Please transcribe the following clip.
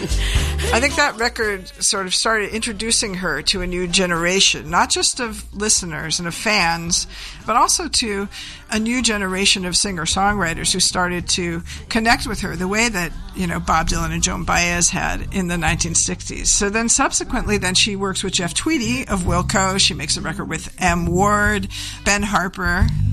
I think that record sort of started introducing her to a new generation, not just of listeners and of fans, but also to a new generation of singer-songwriters who started to connect with her the way that, Bob Dylan and Joan Baez had in the 1960s. So then subsequently, she works with Jeff Tweedy of Wilco. She makes a record with M. Ward, Ben Harper,